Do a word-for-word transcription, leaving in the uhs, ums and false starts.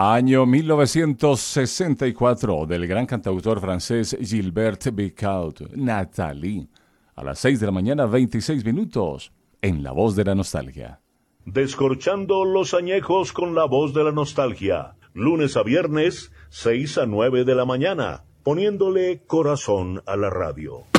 Año mil novecientos sesenta y cuatro, del gran cantautor francés Gilbert Bécaud, Nathalie. A las seis de la mañana, veintiséis minutos, en La Voz de la Nostalgia. Descorchando los añejos con La Voz de la Nostalgia. Lunes a viernes, seis a nueve de la mañana, poniéndole corazón a la radio.